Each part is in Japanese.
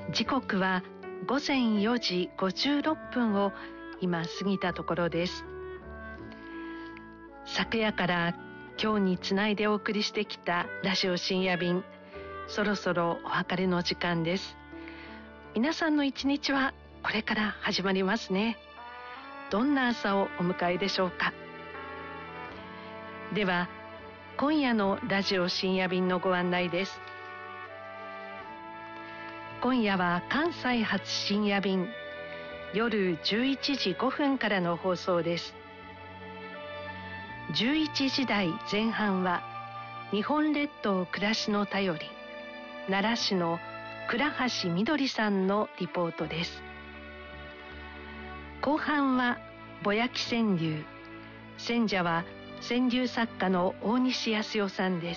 時刻は午前4時56分を今過ぎたところです。昨夜から今日につないでお送りしてきたラジオ深夜便、そろそろお別れの時間です。皆さんの一日はこれから始まりますね。どんな朝をお迎えでしょうか。では今夜のラジオ深夜便のご案内です。今夜は関西発深夜便、夜11時5分からの放送です。11時台前半は日本列島暮らしの便り、奈良市の倉橋みどりさんのリポートです。後半はぼやき川柳、選者は川柳作家の大西康代さんです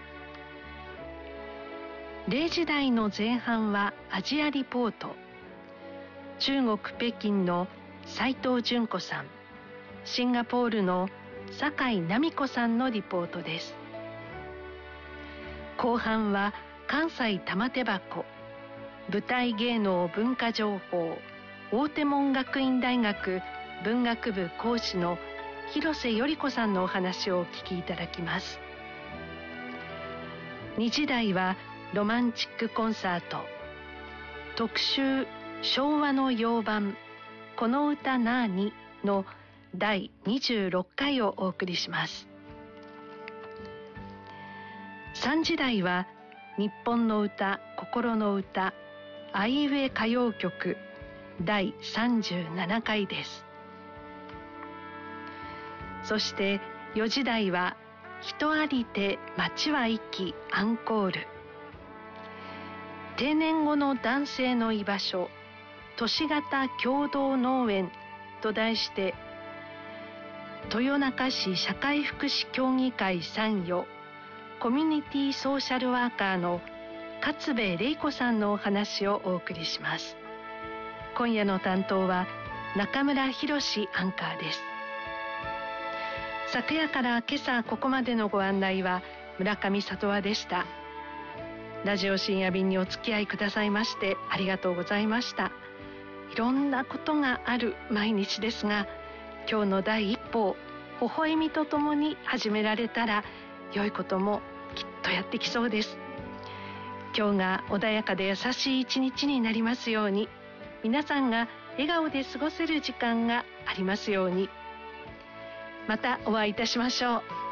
。0時台の前半はアジアリポート、中国北京の斉藤純子さん、シンガポールの酒井奈美子さんのリポートです。後半は関西玉手箱、舞台芸能文化情報、大手門学院大学文学部講師の広瀬より子さんのお話をお聞きいただきます。2時台はロマンチックコンサート、特集昭和の洋版この歌なーにの第26回をお送りします。3時台は日本の歌心の歌あいうえ歌謡曲第37回です。そして4時台は人ありて街は生きアンコール、定年後の男性の居場所都市型共同農園と題して、豊中市社会福祉協議会参与コミュニティソーシャルワーカーの勝部玲子さんのお話をお送りします。今夜の担当は中村博史アンカーです。昨夜から今朝ここまでのご案内は村上里和でした。ラジオ深夜便にお付き合いくださいましてありがとうございました。いろんなことがある毎日ですが、今日の第一歩を微笑みとともに始められたら良いこともきっとやってきそうです。今日が穏やかで優しい一日になりますように、皆さんが笑顔で過ごせる時間がありますように。またお会いいたしましょう。